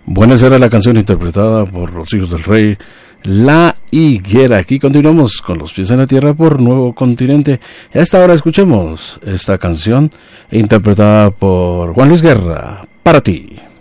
Buena era la canción interpretada por los Hijos del Rey, La Higuera. Aquí continuamos con los pies en la tierra por Nuevo Continente. A esta hora escuchemos esta canción interpretada por Juan Luis Guerra, Para ti.